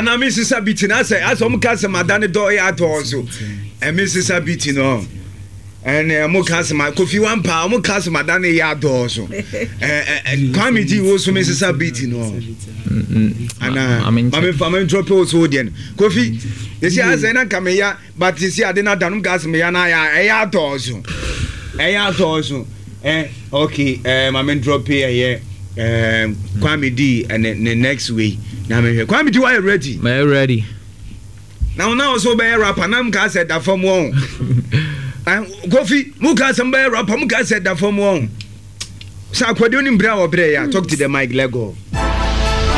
ana me sister beating as om cast madane do ya to so me sister beating no and mo cast my Kofi one pa mo cast madane ya do so Kwame G wo so me sister beating no ana mame drop so den Kofi you see as na kameya but you see adena danum gas me ya na ya to so okay mame drop here Kwame D and the next week. Now Kwame D, are you ready? I'm ready. Now so be rapper. Now I said that from one. Kofi, muka some be rapper. Muka said that from one. Sa kwadi oni mbra wo bre ya. Talk to the mic, Lego.